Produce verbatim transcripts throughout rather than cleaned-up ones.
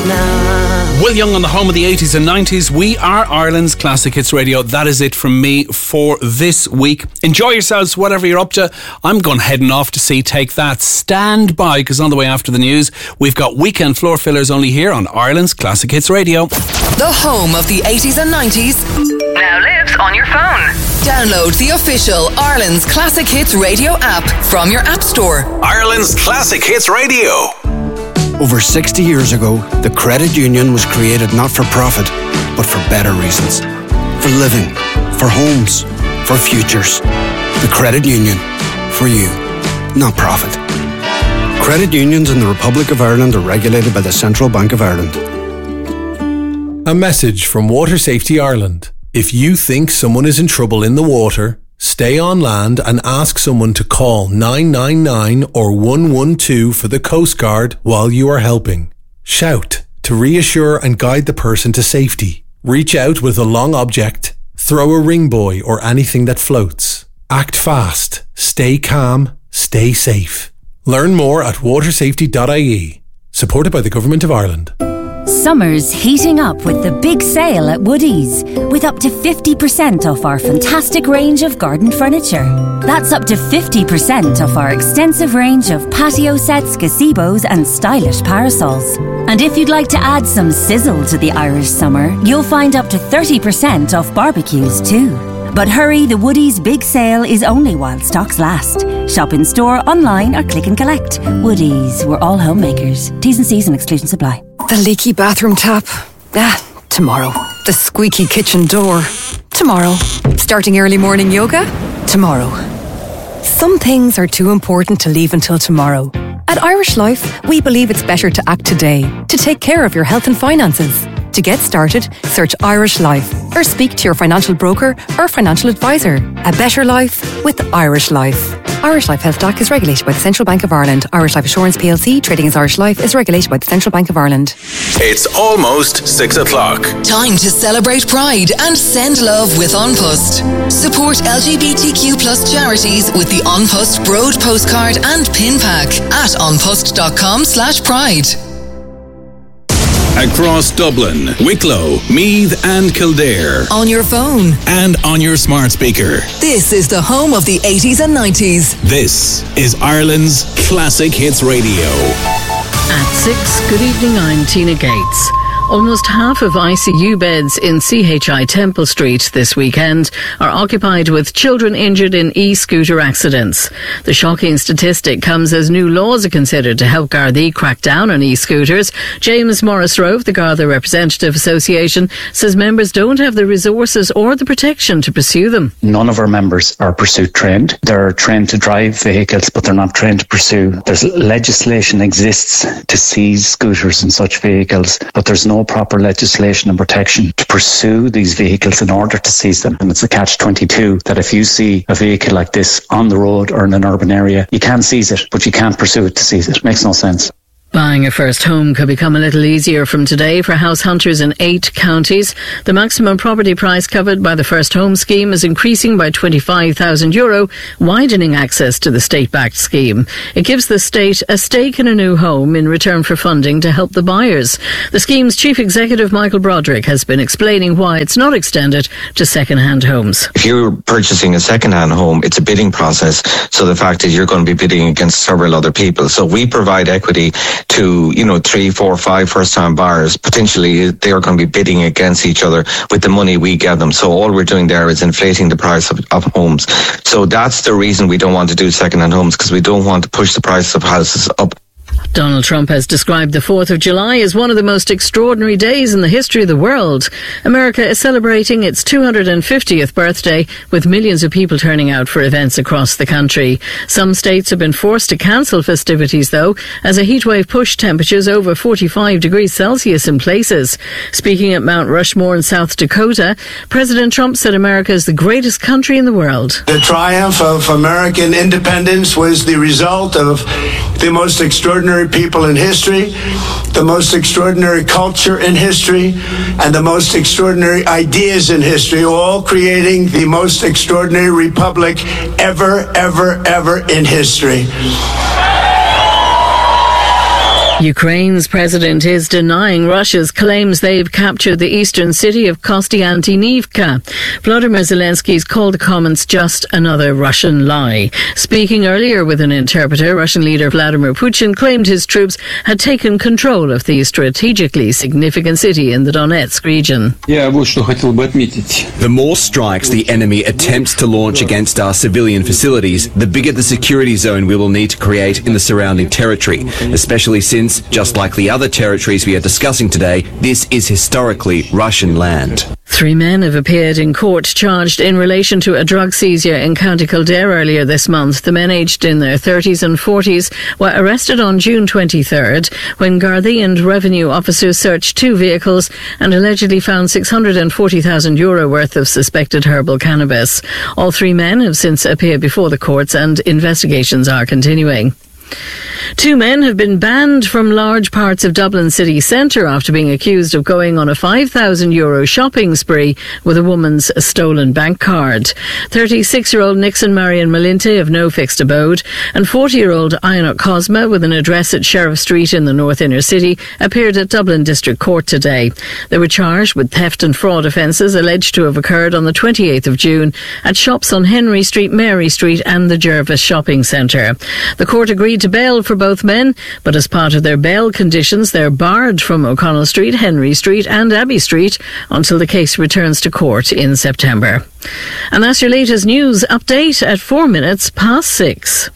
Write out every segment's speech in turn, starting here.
Will Young on the home of the eighties and nineties. We are Ireland's Classic Hits Radio. That is it from me for this week. Enjoy yourselves, whatever you're up to. I'm going heading off to see Take That. Stand by, because on the way after the news, we've got Weekend Floor Fillers only here on Ireland's Classic Hits Radio. The home of the eighties and nineties now lives on your phone. Download the official Ireland's Classic Hits Radio app from your app store. Ireland's Classic Hits Radio. Over sixty years ago, the credit union was created not for profit, but for better reasons. For living, for homes, for futures. The credit union. For you, not profit. Credit unions in the Republic of Ireland are regulated by the Central Bank of Ireland. A message from Water Safety Ireland. If you think someone is in trouble in the water, stay on land and ask someone to call nine nine nine or one one two for the Coast Guard while you are helping. Shout to reassure and guide the person to safety. Reach out with a long object. Throw a ring buoy or anything that floats. Act fast. Stay calm. Stay safe. Learn more at water safety dot I E. Supported by the Government of Ireland. Summer's heating up with the big sale at Woodies, with up to fifty percent off our fantastic range of garden furniture. That's up to fifty percent off our extensive range of patio sets, gazebos and stylish parasols. And if you'd like to add some sizzle to the Irish summer, you'll find up to thirty percent off barbecues too. But hurry, the Woodies big sale is only while stocks last. Shop in store, online or click and collect. Woodies, we're all homemakers. T's and C's and exclusions apply. The leaky bathroom tap. Ah, tomorrow. The squeaky kitchen door. Tomorrow. Starting early morning yoga. Tomorrow. Some things are too important to leave until tomorrow. At Irish Life, we believe it's better to act today, to take care of your health and finances. To get started, search Irish Life or speak to your financial broker or financial advisor. A better life with Irish Life. Irish Life Health D A C is regulated by the Central Bank of Ireland. Irish Life Assurance P L C, trading as Irish Life, is regulated by the Central Bank of Ireland. It's almost six o'clock. Time to celebrate Pride and send love with An Post. Support L G B T Q plus charities with the An Post Broad postcard and pin pack at anpost.com slash pride. Across Dublin, Wicklow, Meath and Kildare. On your phone. And on your smart speaker. This is the home of the eighties and nineties. This is Ireland's Classic Hits Radio. At six, good evening, I'm Tina Gates. Almost half of I C U beds in C H I Temple Street this weekend are occupied with children injured in e-scooter accidents. The shocking statistic comes as new laws are considered to help Gardaí crack down on e-scooters. James Morris Rove, the Garda Representative Association, says members don't have the resources or the protection to pursue them. None of our members are pursuit trained. They're trained to drive vehicles, but they're not trained to pursue. There's legislation exists to seize scooters and such vehicles, but there's no proper legislation and protection to pursue these vehicles in order to seize them. And it's a catch twenty-two that if you see a vehicle like this on the road or in an urban area, you can seize it, but you can't pursue it to seize it. It makes no sense. Buying a first home could become a little easier from today for house hunters in eight counties. The maximum property price covered by the First Home Scheme is increasing by twenty-five thousand euro, widening access to the state-backed scheme. It gives the state a stake in a new home in return for funding to help the buyers. The scheme's chief executive, Michael Broderick, has been explaining why it's not extended to second-hand homes. If you're purchasing a second-hand home, it's a bidding process. So the fact is you're going to be bidding against several other people. So we provide equity to, you know, three, four, five first-time buyers. Potentially, they are going to be bidding against each other with the money we give them. So all we're doing there is inflating the price of, of homes. So that's the reason we don't want to do second-hand homes, because we don't want to push the price of houses up. Donald Trump has described the fourth of July as one of the most extraordinary days in the history of the world. America is celebrating its two hundred fiftieth birthday, with millions of people turning out for events across the country. Some states have been forced to cancel festivities, though, as a heatwave pushed temperatures over forty-five degrees Celsius in places. Speaking at Mount Rushmore in South Dakota, President Trump said America is the greatest country in the world. The triumph of American independence was the result of the most extraordinary people in history, the most extraordinary culture in history, and the most extraordinary ideas in history, all creating the most extraordinary republic ever, ever, ever in history. Ukraine's president is denying Russia's claims they've captured the eastern city of Kostiantynivka. Vladimir Zelensky's called the comments just another Russian lie. Speaking earlier with an interpreter, Russian leader Vladimir Putin claimed his troops had taken control of the strategically significant city in the Donetsk region. The more strikes the enemy attempts to launch against our civilian facilities, the bigger the security zone we will need to create in the surrounding territory, especially since, just like the other territories we are discussing today, this is historically Russian land. Three men have appeared in court charged in relation to a drug seizure in County Kildare earlier this month. The men, aged in their thirties and forties, were arrested on June twenty-third when Gardaí and revenue officers searched two vehicles and allegedly found six hundred forty thousand euro worth of suspected herbal cannabis. All three men have since appeared before the courts and investigations are continuing. Two men have been banned from large parts of Dublin city centre after being accused of going on a five thousand euro shopping spree with a woman's stolen bank card. thirty-six-year-old Nixon Marion Malinte of no fixed abode and forty-year-old Ionut Cosma with an address at Sheriff Street in the North Inner City appeared at Dublin District Court today. They were charged with theft and fraud offences alleged to have occurred on the twenty-eighth of June at shops on Henry Street, Mary Street and the Jervis Shopping Centre. The court agreed to bail for both men, but as part of their bail conditions, they're barred from O'Connell Street, Henry Street and Abbey Street until the case returns to court in September. And that's your latest news update at four minutes past six.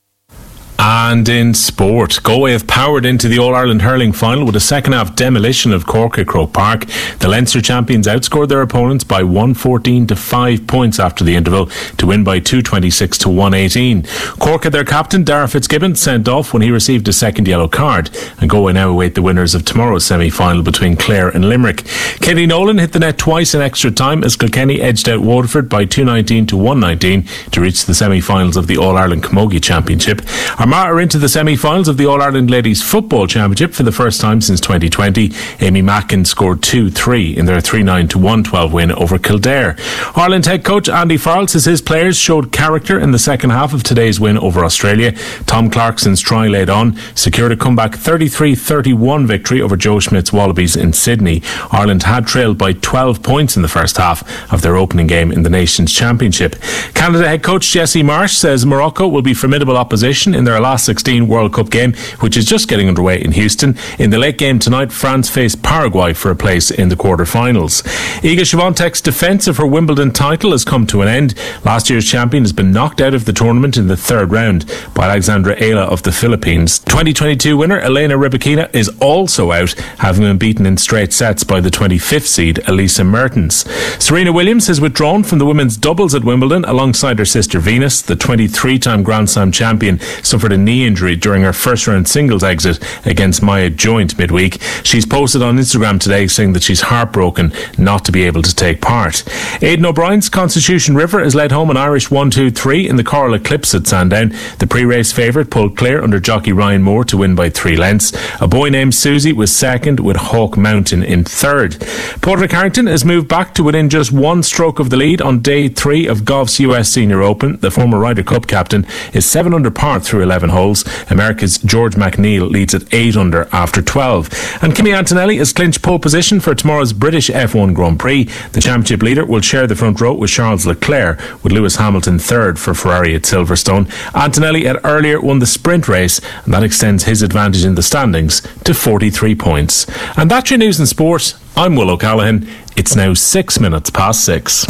And in sport, Galway have powered into the All-Ireland hurling final with a second-half demolition of Cork at Croke Park. The Leinster champions outscored their opponents by one fourteen to five points after the interval to win by two twenty-six to one eighteen. Cork had their captain, Dara Fitzgibbon, sent off when he received a second yellow card. And Galway now await the winners of tomorrow's semi-final between Clare and Limerick. Katie Nolan hit the net twice in extra time as Kilkenny edged out Waterford by two nineteen to one nineteen to reach the semi-finals of the All-Ireland Camogie Championship. Armagh are into the semi-finals of the All-Ireland Ladies Football Championship for the first time since twenty twenty. Amy Mackin scored two three in their three nine to one twelve win over Kildare. Ireland head coach Andy Farrell says his players showed character in the second half of today's win over Australia. Tom Clarkson's try laid on secured a comeback thirty-three thirty-one victory over Joe Schmidt's Wallabies in Sydney. Ireland had trailed by twelve points in the first half of their opening game in the Nations Championship. Canada head coach Jesse Marsh says Morocco will be formidable opposition in their last sixteen World Cup game, which is just getting underway in Houston. In the late game tonight, France face Paraguay for a place in the quarter-finals. Iga Swiatek's defence of her Wimbledon title has come to an end. Last year's champion has been knocked out of the tournament in the third round by Alexandra Ayla of the Philippines. twenty twenty-two winner Elena Rybakina is also out, having been beaten in straight sets by the twenty-fifth seed Elisa Mertens. Serena Williams has withdrawn from the women's doubles at Wimbledon alongside her sister Venus. The twenty-three-time Grand Slam champion suffered a knee injury during her first round singles exit against Maya Joint midweek. She's posted on Instagram today saying that she's heartbroken not to be able to take part. Aidan O'Brien's Constitution River has led home an Irish one two three in the Coral Eclipse at Sandown. The pre-race favourite pulled clear under jockey Ryan Moore to win by three lengths. A boy named Susie was second, with Hawk Mountain in third. Padraig Harrington has moved back to within just one stroke of the lead on day three of Golf's U S Senior Open. The former Ryder Cup captain is seven under par through eleven holes. America's George McNeil leads at eight under after twelve. And Kimi Antonelli has clinched pole position for tomorrow's British F one Grand Prix. The championship leader will share the front row with Charles Leclerc, with Lewis Hamilton third for Ferrari at Silverstone. Antonelli had earlier won the sprint race, and that extends his advantage in the standings to forty-three points. And that's your news and sport. I'm Will O'Callaghan. It's now six minutes past six.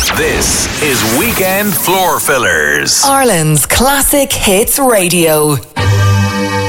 This is Weekend Floor Fillers. Ireland's Classic Hits Radio.